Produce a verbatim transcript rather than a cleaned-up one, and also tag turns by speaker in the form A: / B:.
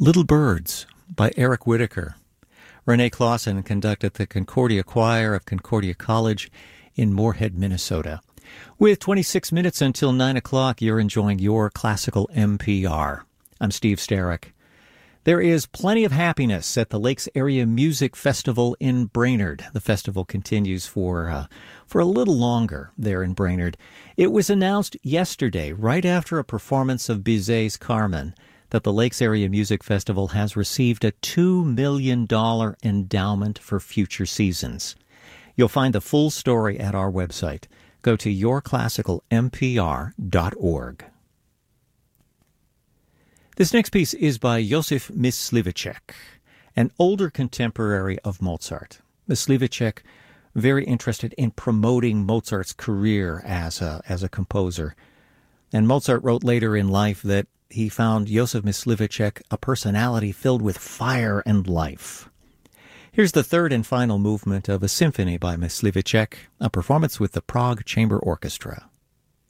A: Little Birds by Eric Whitacre. Renee Clausen conducted the Concordia Choir of Concordia College in Moorhead, Minnesota. With twenty-six minutes until nine o'clock, you're enjoying your classical M P R. I'm Steve Starrick. There is plenty of happiness at the Lakes Area Music Festival in Brainerd. The festival continues for uh, for a little longer there in Brainerd. It was announced yesterday, right after a performance of Bizet's Carmen, that the Lakes Area Music Festival has received a two million dollars endowment for future seasons. You'll find the full story at our website. Go to your classical m p r dot org. This next piece is by Josef Mysliveček, an older contemporary of Mozart. Mysliveček, very interested in promoting Mozart's career as a, as a composer. And Mozart wrote later in life that he found Josef Mysliveček a personality filled with fire and life. Here's the third and final movement of a symphony by Mysliveček, a performance with the Prague Chamber Orchestra.